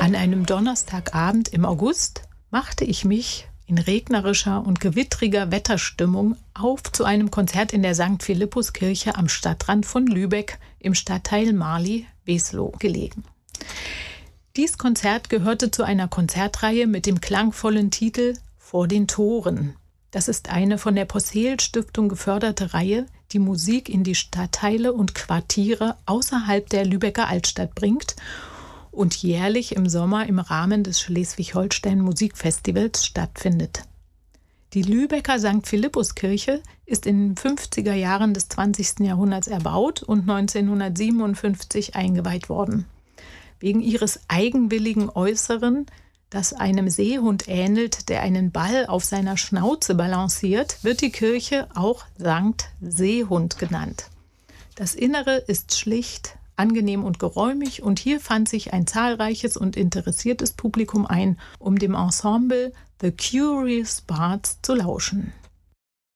An einem Donnerstagabend im August machte ich mich in regnerischer und gewittriger Wetterstimmung auf zu einem Konzert in der St. Philippuskirche am Stadtrand von Lübeck im Stadtteil Marli-Weslow gelegen. Dies Konzert gehörte zu einer Konzertreihe mit dem klangvollen Titel »Vor den Toren«. Das ist eine von der Possehl-Stiftung geförderte Reihe, die Musik in die Stadtteile und Quartiere außerhalb der Lübecker Altstadt bringt und jährlich im Sommer im Rahmen des Schleswig-Holstein-Musikfestivals stattfindet. Die Lübecker St. Philippuskirche ist in den 50er Jahren des 20. Jahrhunderts erbaut und 1957 eingeweiht worden. Wegen ihres eigenwilligen Äußeren, das einem Seehund ähnelt, der einen Ball auf seiner Schnauze balanciert, wird die Kirche auch Sankt Seehund genannt. Das Innere ist schlicht, angenehm und geräumig und hier fand sich ein zahlreiches und interessiertes Publikum ein, um dem Ensemble The Curious Bards zu lauschen.